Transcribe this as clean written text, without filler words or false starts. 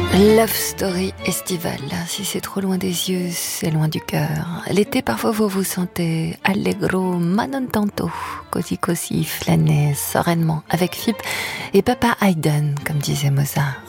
Love story estivale. Si c'est trop loin des yeux, c'est loin du cœur. L'été, parfois, vous vous sentez allegro, ma non tanto, così così, flâner sereinement avec Phoebe et Papa Haydn, comme disait Mozart.